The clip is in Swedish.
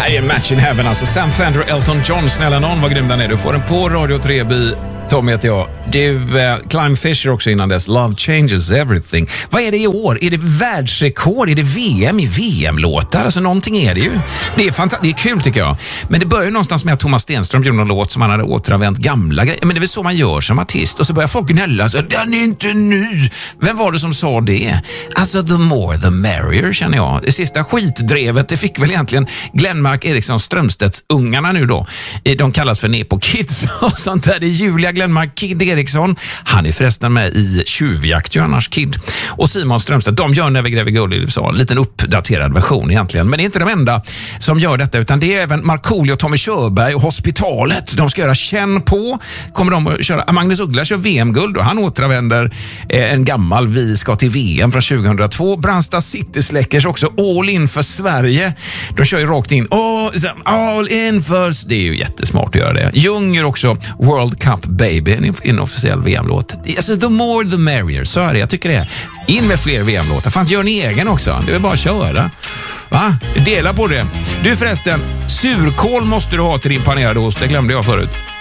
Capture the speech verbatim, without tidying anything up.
Här är en match in heaven, alltså Sam Fender och Elton John. Snälla någon, vad grym den är. Du får den på Radio tre B. Tommy heter jag. Du, eh, Climb Fisher också innan dess. Love changes everything. Vad är det i år? Är det världsrekord? Är det V M i V M-låtar? Alltså någonting är det ju. Det är fantastiskt. Det är kul tycker jag. Men det börjar ju någonstans med att Thomas Stenström gjorde en låt som han hade återanvänt gamla grejer. Men det är väl så man gör som artist. Och så börjar folk gnälla. Så, den är inte ny. Vem var det som sa det? Alltså the more the merrier känner jag. Det sista skitdrevet, det fick väl egentligen Glenmark Eriksson Strömstedts ungarna nu då. De kallas för Nepo Kids och sånt där. Det är Julia Glenmark Kid Eriksson. Han är förresten med i Tjuvjakt, Johannas Kid. Och Simon Strömstedt, de gör När vi gräver guld i U S A. En liten uppdaterad version egentligen. Men det är inte de enda som gör detta, utan det är även Markoolio och Tommy Körberg och Hospitalet. De ska göra Känn på. Kommer de att köra. Magnus Uggla kör V M-guld och han återanvänder eh, en gammal Vi ska till V M från tjugohundratvå. Brandsta City Släckers också All in för Sverige. De kör ju rakt in. Oh, all in för... Det är ju jättesmart att göra det. Ljung gör också World Cup Baby, en inofficiell V M-låt. Alltså, the more the merrier, så är det. Jag tycker det är. In med fler V M-låtar. Fan, gör ni egen också. Det är bara att köra. Va? Dela på det. Du förresten, surkål måste du ha till din panerade ost. Det glömde jag förut.